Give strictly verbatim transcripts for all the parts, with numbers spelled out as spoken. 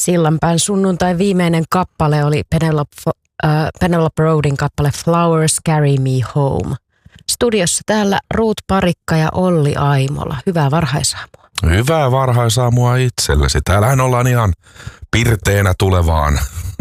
Sillanpään sunnuntai viimeinen kappale oli Penelope, äh, Penelope Roadin kappale Flowers Carry Me Home. Studiossa täällä Ruut Parikka ja Olli Aimola. Hyvää varhaisaamua. Hyvää varhaisaamua itsellesi. Täällähän ollaan ihan pirteenä tulevaan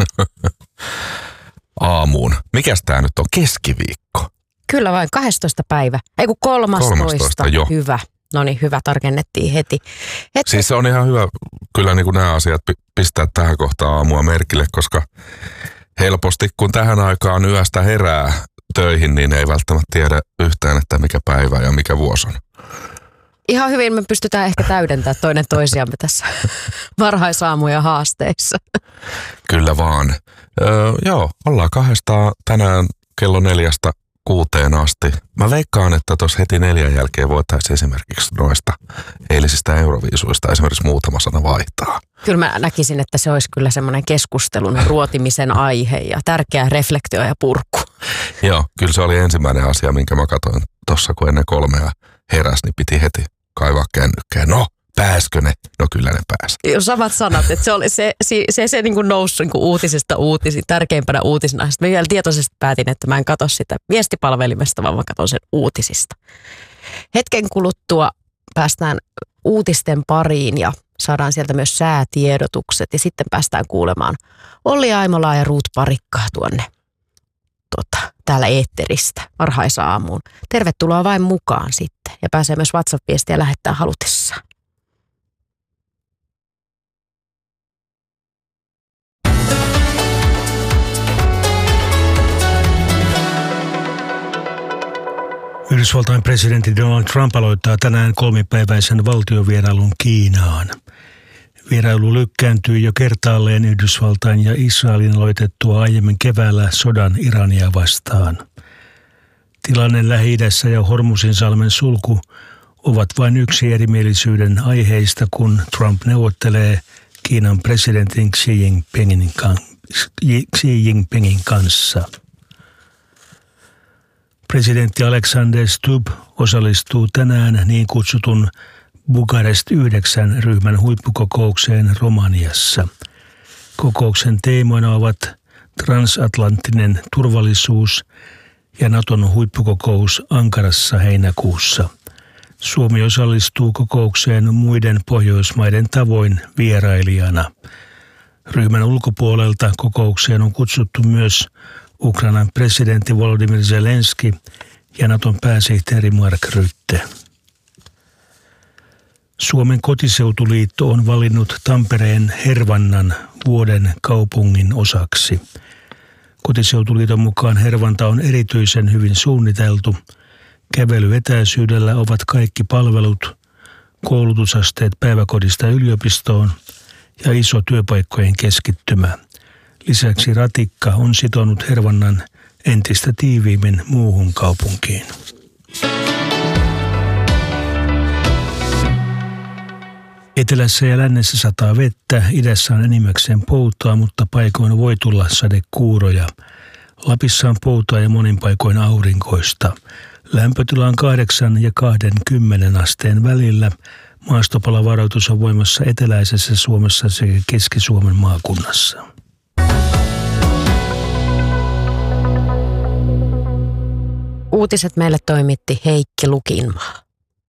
aamuun. Mikäs tää nyt on? Keskiviikko. Kyllä vain, kahdestoista päivä. Ei kun kolmastoista. kolmastoista jo. Hyvä. No niin, hyvä, tarkennettiin heti. heti. Siis se on ihan hyvä kyllä niin kuin nämä asiat pistää tähän kohtaan aamua merkille, koska helposti kun tähän aikaan yöstä herää töihin, niin ei välttämättä tiedä yhtään, että mikä päivä ja mikä vuosi on. Ihan hyvin me pystytään ehkä täydentämään toinen toisiamme tässä varhaisaamuja haasteissa. Kyllä vaan. Öö, joo, ollaan kahdestaan tänään kello neljästä kuuteen asti. Mä veikkaan, että tuossa heti neljän jälkeen voitaisiin esimerkiksi noista eilisistä euroviisuista esimerkiksi muutama sana vaihtaa. Kyllä mä näkisin, että se olisi kyllä semmoinen keskustelun ruotimisen aihe ja tärkeä reflektio ja purku. Joo, kyllä se oli ensimmäinen asia, minkä mä katsoin tuossa, kun ennen kolmea heräsi, niin piti heti kaivaa kännykkää. No, pääskö ne? No kyllä ne pääsi. Joo, samat sanat, että se oli se, se, se, se niin kuin nousi niin kuin uutisista uutisiin, tärkeimpänä uutisena. Sitten mä vielä tietoisesti päätin, että mä en katso sitä viestipalvelimesta, vaan mä katson sen uutisista. Hetken kuluttua päästään uutisten pariin ja saadaan sieltä myös säätiedotukset ja sitten päästään kuulemaan Olli Aimolaa ja Ruut Parikkaa tuonne tota, täällä eetteristä varhaisaamuun. Tervetuloa vain mukaan sitten ja pääsee myös WhatsApp-viestiä lähettää halutessaan. Yhdysvaltain presidentti Donald Trump aloittaa tänään kolmipäiväisen valtiovierailun Kiinaan. Vierailu lykkääntyy jo kertaalleen Yhdysvaltain ja Israelin aloitettua aiemmin keväällä sodan Irania vastaan. Tilanne Lähi-idässä ja Hormuzinsalmen sulku ovat vain yksi erimielisyyden aiheista, kun Trump neuvottelee Kiinan presidentin Xi Jinpingin, Xi Jinpingin kanssa. Presidentti Alexander Stubb osallistuu tänään niin kutsutun Bukarest yhdeksän ryhmän huippukokoukseen Romaniassa. Kokouksen teemoina ovat transatlanttinen turvallisuus ja Naton huippukokous Ankarassa heinäkuussa. Suomi osallistuu kokoukseen muiden Pohjoismaiden tavoin vierailijana. Ryhmän ulkopuolelta kokoukseen on kutsuttu myös Ukrainan presidentti Volodymyr Zelenski ja Naton pääsihteeri Mark Rutte. Suomen kotiseutuliitto on valinnut Tampereen Hervannan vuoden kaupungin osaksi. Kotiseutuliiton mukaan Hervanta on erityisen hyvin suunniteltu. Kävelyetäisyydellä ovat kaikki palvelut, koulutusasteet päiväkodista yliopistoon ja iso työpaikkojen keskittymä. Lisäksi ratikka on sitonut Hervannan entistä tiiviimmin muuhun kaupunkiin. Etelässä ja lännessä sataa vettä, idässä on enimmäkseen poutaa, mutta paikoin voi tulla sadekuuroja. Lapissa on poutaa ja monin paikoin aurinkoista. Lämpötila on kahdeksan ja kaksikymmentä asteen välillä. Maastopalavaroitus on voimassa eteläisessä Suomessa sekä Keski-Suomen maakunnassa. Uutiset meille toimitti Heikki Lukinmaa.